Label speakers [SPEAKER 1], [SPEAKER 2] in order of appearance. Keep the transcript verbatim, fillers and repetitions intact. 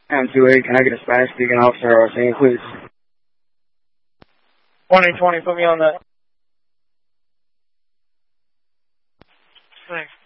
[SPEAKER 1] M two eight, can I get a Spanish speaking officer or scene, please?
[SPEAKER 2] twenty twenty, put me on that.
[SPEAKER 3] Thanks.